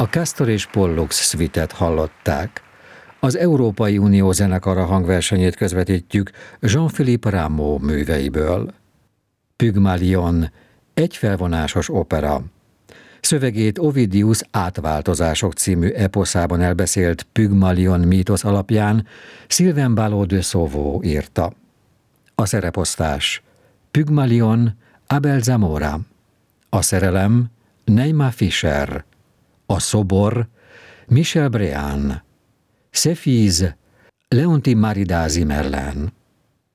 A Castor és Pollux Suite-et hallották. Az Európai Unió zenekara hangversenyét közvetítjük Jean-Philippe Rameau műveiből. Pygmalion, egy felvonásos opera. Szövegét Ovidius Átváltozások című eposzában elbeszélt Pygmalion mítosz alapján Sylvain Ballot de Sauvaux írta. A szereposztás: Pygmalion, Abel Zamora. A szerelem: Neima Fischer. A szobor: Michel Brian. Szefíz: Leonti Maridázy Merlin.